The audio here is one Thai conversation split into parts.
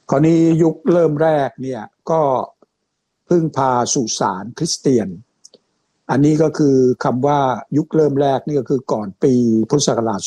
คราวนี้ยุคเริ่มแรกเนี่ยก็พึ่งพาสุสานคริสเตียนอันนี้ก็คือคำว่ายุคเริ่มแรกนี่ก็คือก่อนปีพุทธศักราช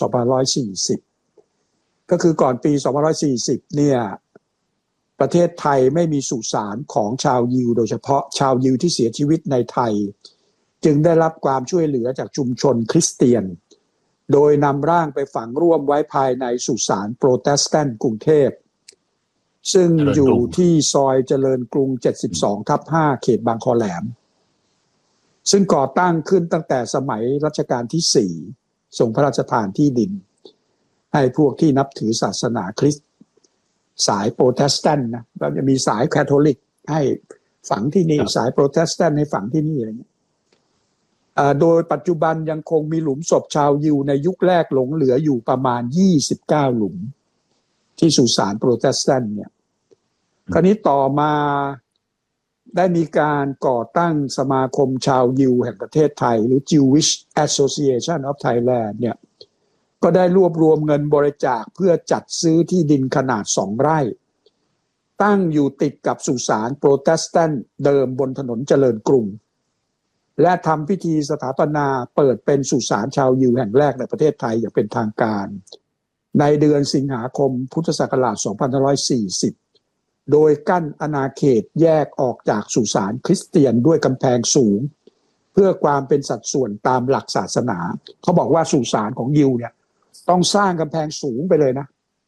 2540ก็คือก่อนปี2540เนี่ยประเทศไทยไม่มีสุสานของชาวยิวโดยเฉพาะชาวยิวที่เสียชีวิตในไทยจึงได้รับความช่วยเหลือจากชุมชนคริสเตียนโดยนำร่างไปฝังร่วมไว้ภายในสุสานโปรเตสแตนต์กรุงเทพซึ่งอยู่ที่ซอยเจริญกรุง 72/5 เขตบางคอแหลมซึ่งก่อตั้งขึ้นตั้งแต่สมัยรัชกาลที่ 4ทรงพระราชทานที่ดินให้พวกที่นับถือศาสนาคริสต์สายโปรเตสแตนต์นะแล้วจะมีสายแคทอลิกให้ฝังที่นี่สายโปรเตสแตนต์ให้ฝังที่นี่อะไรเงี้ยโดยปัจจุบันยังคงมีหลุมศพชาวยิวในยุคแรกหลงเหลืออยู่ประมาณ29หลุมที่สุสานโปรเตสแตนต์เนี่ยคราวนี้ต่อมาได้มีการก่อตั้งสมาคมชาวยิวแห่งประเทศไทยหรือ Jewish Association of Thailand เนี่ยก็ได้รวบรวมเงินบริจาคเพื่อจัดซื้อที่ดินขนาด2 ไร่ตั้งอยู่ติดกับสุสานโปรเตสแตนต์เดิมบนถนนเจริญกรุงและทำพิธีสถาปนาเปิดเป็นสุสานชาวยิวแห่งแรกในประเทศไทยอย่างเป็นทางการในเดือนสิงหาคมพุทธศักราช 2540 โดยกั้นอาณาเขตแยกออกจากสุสานคริสเตียนด้วยกำแพงสูงเพื่อความเป็นสัดส่วนตามหลักศาสนาเขาบอกว่าสุสานของยิวเนี่ยต้องสร้างกำแพงสูงไปเลยนะ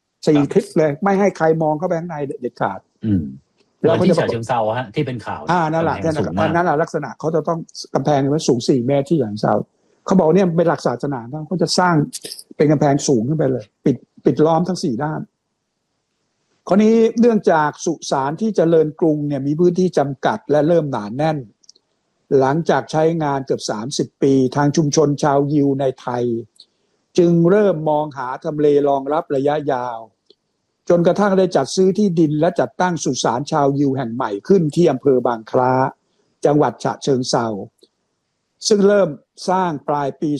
4 ทิศเลยไม่ให้ใครมองเข้าไปข้างในเด็ดขาดแล้วที่ฉะเชิงเทราฮะที่เป็นข่าวนั่นแหละลักษณะเขาจะต้องกำแพงไว้สูง4 เมตรที่ฉะเชิงเทราเขาบอกเนี่ยเป็นหลักศาสนาเขาจะสร้างเป็นกำแพงสูงขึ้นไปเลยปิดล้อมทั้ง4 ด้านคราวนี้เนื่องจากสุสานที่เจริญกรุงเนี่ยมีพื้นที่จำกัดและเริ่มหนาแน่นหลังจากใช้งานเกือบ30 ปีทางชุมชนชาวยิวในไทยจึงเริ่มมองหาทำเลรองรับระยะยาวจนกระทั่งได้จัดซื้อที่ดินและจัดตั้งสุสานชาวยิวแห่งใหม่ขึ้นที่อำเภอบางคล้าจังหวัดฉะเชิงเทราซึ่งเริ่มสร้างปลายปี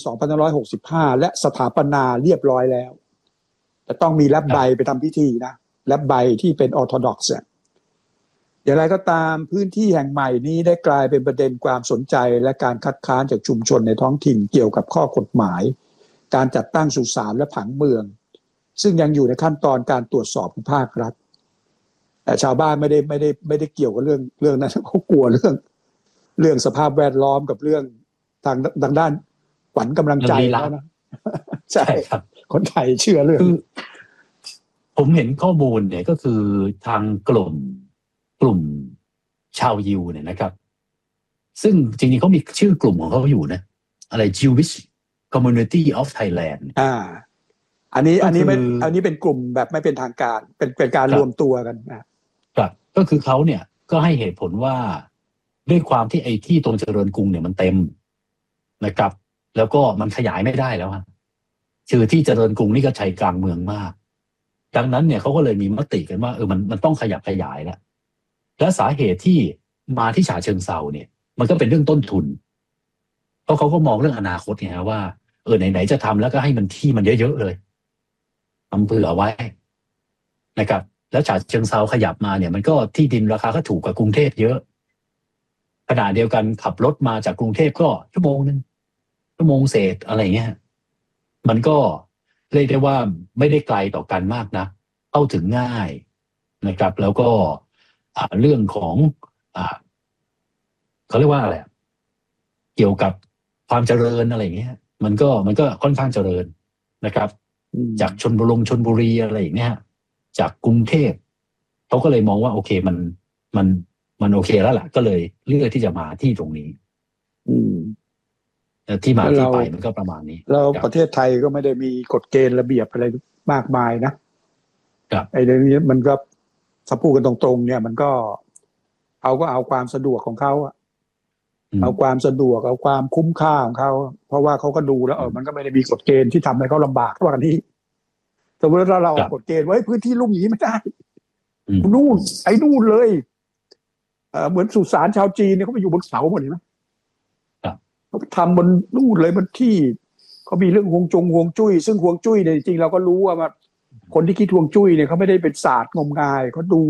2565และสถาปนาเรียบร้อยแล้วแต่ต้องมีรับใบไปทำพิธีนะรับใบที่เป็นออร์โธดอกซ์อย่างไรก็ตามพื้นที่แห่งใหม่นี้ได้กลายเป็นประเด็นความสนใจและการคัดค้านจากชุมชนในท้องถิ่นเกี่ยวกับข้อกฎหมายการจัดตั้งสุสานและผังเมืองซึ่งยังอยู่ในขั้นตอนการตรวจสอบของภาครัฐแต่ชาวบ้านไม่ได้เกี่ยวกับเรื่องนั้นเขากลัวเรื่องสภาพแวดล้อมกับเรื่องทางด้านขวัญกำลังใจแล้วนะใช่ครับคนไทยเชื่อเรื่องผมเห็นข้อมูลเนี่ยก็คือทางกลุ่มชาวยิวเนี่ยนะครับซึ่งจริงๆเขามีชื่อกลุ่มของเขาอยู่นะอะไร Jewish Community of Thailand อันนี้เป็นกลุ่มแบบไม่เป็นทางการเป็นการรวมตัวกันครับก็คือเขาเนี่ยก็ให้เหตุผลว่าด้วยความที่ไอ้ที่ตรงเจริญกรุงเนี่ยมันเต็มนะครับแล้วก็มันขยายไม่ได้แล้วฮะคือที่เจริญกรุงนี่ก็ใจกลางเมืองมากดังนั้นเนี่ยเขาก็เลยมีมติกันว่ามันต้องขยับขยายแล้วและสาเหตุที่มาที่ฉะเชิงเทราเนี่ยมันก็เป็นเรื่องต้นทุนเพราะเขาก็มองเรื่องอนาคตไงว่าไหนๆจะทำแล้วก็ให้มันที่มันเยอะๆเลยทำเผื่อไว้นะครับแล้วฉะเชิงเทราขยับมาเนี่ยมันก็ที่ดินราคาก็ถูกกว่ากรุงเทพเยอะขณะเดียวกันขับรถมาจากกรุงเทพก็ชั่วโมงเศษอะไรเงี้ยมันก็เรียกได้ว่าไม่ได้ไกลต่อกันมากนะเข้าถึงง่ายนะครับแล้วก็เรื่องของเขาเรียกว่าอะไรเกี่ยวกับความเจริญอะไรอย่างเงี้ยมันก็ค่อนข้างเจริญนะครับจากชลบุรีอะไรอย่างเงี้ยจากกรุงเทพเขาก็เลยมองว่าโอเคมันโอเคแล้วล่ะก็เลยเลือกที่จะมาที่ตรงนี้ที่มาที่ไปมันก็ประมาณนี้แล้วประเทศไทยก็ไม่ได้มีกฎเกณฑ์ระเบียบอะไรมากมายนะไอ้เรื่องนี้มันก็ถ้าพูดกันตรงๆเนี่ยมันก็เอาความสะดวกของเขาเอาความสะดวกเอาความคุ้มค่าของเขาเพราะว่าเขาก็ดูแล้วมันก็ไม่ได้มีกฎเกณฑ์ที่ทำให้เขาลำบากว่ากันที่สมมติว่าเรากฎเกณฑ์ไว้พื้นที่ลุ่มอย่างนี้ไม่ได้นู่นเลยเหมือนสุสานชาวจีนเนี่ยเขาไปอยู่บนเขาหมดเห็นไหมเขาทำบนนู่นเลยบนที่เขามีเรื่องฮวงจุ้ยซึ่งฮวงจุ้ยเนี่ยจริงๆเราก็รู้ว่าคนที่คิดฮวงจุ้ยเนี่ยเขาไม่ได้เป็นศาสตร์งมงายเขาดู